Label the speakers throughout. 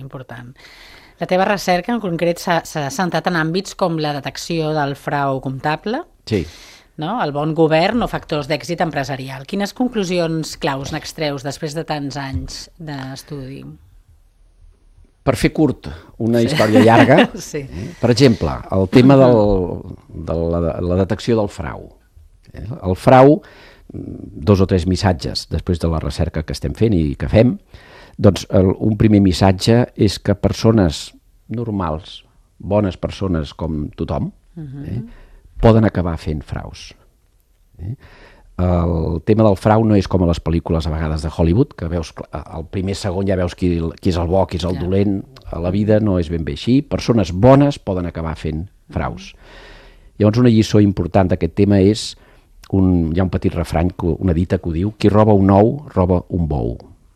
Speaker 1: important. La teva recerca en concret s'ha centrat en àmbits com la detecció del frau comptable,
Speaker 2: Sí.
Speaker 1: no? El bon govern o factors d'èxit empresarial. Quines conclusions claus n'extreus després de tants anys d'estudi?
Speaker 2: Per fer curt una història llarga,
Speaker 1: Sí.
Speaker 2: per exemple, el tema de la detecció del frau. El frau, 2 o 3 missatges després de la recerca que estem fent i que fem, doncs un primer missatge és que persones normals, bones persones com tothom, poden acabar fent fraus. El tema del frau no és com a les pel·lícules a vegades de Hollywood, que veus al primer segon ja veus qui és el bo, qui és el dolent. A la vida no és ben bé així. Persones bones poden acabar fent fraus. Llavors una lliçó important d'aquest tema és, hi ha un petit refrany, una dita que ho diu: qui roba un ou, roba un bou.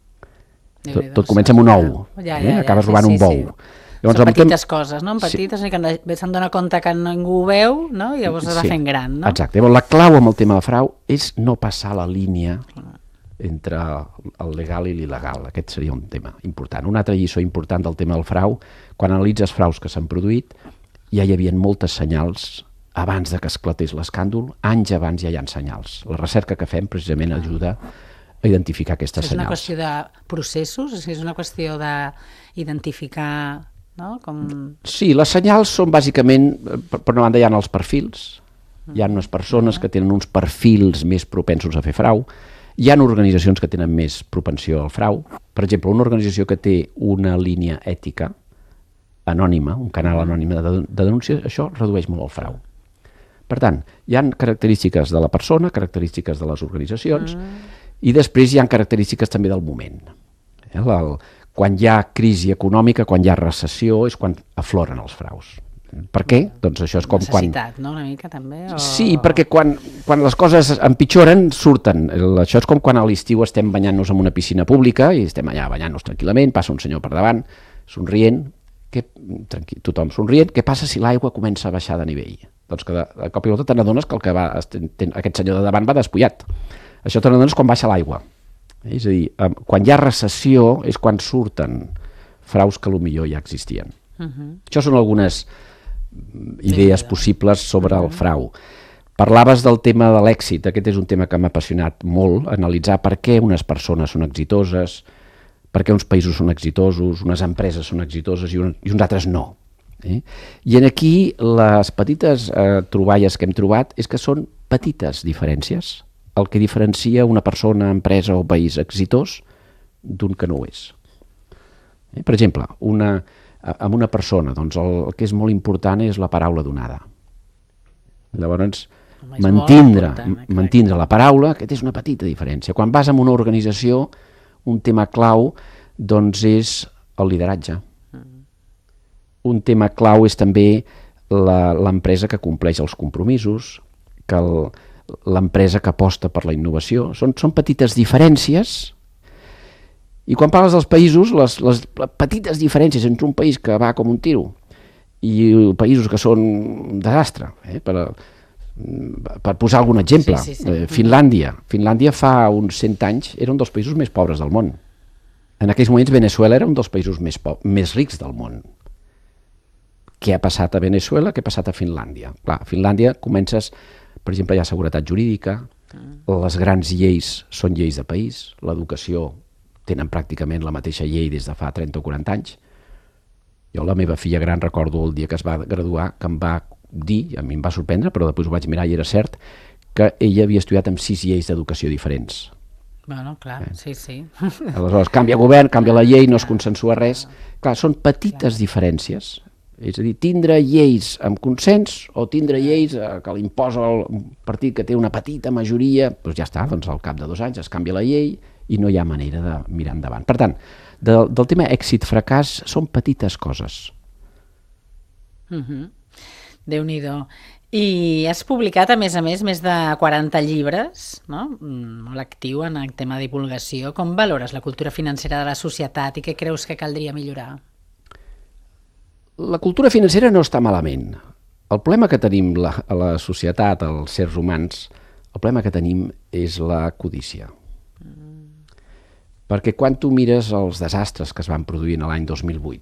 Speaker 2: Tot comença amb un ou, acabes robant un bou.
Speaker 1: Llavors, són petites coses, no? Petites, que se'n dona compte que ningú ho veu, no? I llavors es va fent gran, no?
Speaker 2: Exacte. Llavors, la clau amb el tema del frau és no passar la línia entre el legal i l'il·legal. Aquest seria un tema important. Una altra lliçó important del tema del frau, quan analitzes fraus que s'han produït, ja hi havia moltes senyals abans de que esclatés l'escàndol, anys abans ja hi ha senyals. La recerca que fem precisament ajuda a identificar aquestes senyals.
Speaker 1: És una qüestió de processos? És una qüestió d'identificar... No?
Speaker 2: Sí, les senyals són bàsicament, per una banda hi ha els perfils, hi ha unes persones que tenen uns perfils més propensos a fer frau, hi ha organitzacions que tenen més propensió al frau. Per exemple, una organització que té una línia ètica anònima, un canal anònim de denúncia, això redueix molt el frau. Per tant, hi ha característiques de la persona, característiques de les organitzacions, i després hi ha característiques també del moment. Quan hi ha crisi econòmica, quan hi ha recessió, és quan afloren els fraus. Per què? Doncs això és com
Speaker 1: necessitat, no? Una mica també?
Speaker 2: Sí, perquè quan les coses empitjoren, surten. Això és com quan a l'estiu estem banyant-nos en una piscina pública i estem allà banyant-nos tranquil·lament, passa un senyor per davant, somrient, tothom somrient. Què passa si l'aigua comença a baixar de nivell? Doncs que de cop i volta te n'adones que aquest senyor de davant va despullat. Això te n'adones quan baixa l'aigua. És a dir, quan hi ha recessió és quan surten fraus que potser ja existien. Això són algunes idees possibles sobre el frau. Parlaves del tema de l'èxit, aquest és un tema que m'ha apassionat molt, analitzar per què unes persones són exitoses, per què uns països són exitosos, unes empreses són exitoses i uns altres no. I aquí les petites troballes que hem trobat és que són petites diferències, el que diferencia una persona, empresa o país exitós d'un que no ho és. Per exemple, amb una persona, doncs el que és molt important és la paraula donada. Llavors, mantindre la paraula, aquesta és una petita diferència. Quan vas a una organització, un tema clau doncs és el lideratge. Un tema clau és també l'empresa que compleix els compromisos, que l'empresa que aposta per la innovació. Són petites diferències, i quan parles dels països, les petites diferències entre un país que va com un tiro i països que són un desastre, per posar algun exemple. Finlàndia fa uns 100 anys era un dels països més pobres del món. En aquells moments Veneçuela era un dels països més rics del món. Què ha passat a Veneçuela? Què ha passat a Finlàndia? Clar, a Finlàndia comences, per exemple, hi ha seguretat jurídica, les grans lleis són lleis de país, l'educació tenen pràcticament la mateixa llei des de fa 30 o 40 anys. Jo, la meva filla gran, recordo el dia que es va graduar, que em va dir, a mi em va sorprendre, però després ho vaig mirar i era cert, que ella havia estudiat amb 6 lleis d'educació diferents.
Speaker 1: Bueno, clar, sí.
Speaker 2: Aleshores, canvia govern, canvia la llei, no es consensua res. Clar, són petites diferències. És a dir, tindre lleis amb consens o tindre lleis que l'imposa el partit que té una petita majoria, doncs ja està, doncs al cap de 2 anys es canvia la llei i no hi ha manera de mirar endavant. Per tant, del tema èxit-fracàs són petites coses.
Speaker 1: Déu-n'hi-do. I has publicat, a més més de 40 llibres, no? Molt actiu en el tema de divulgació. Com valores la cultura financera de la societat i què creus que caldria millorar?
Speaker 2: La cultura financera no està malament. El problema que tenim a la societat, als sers humans, el problema que tenim és la codícia. Perquè quan tu mires els desastres que es van produir l'any 2008,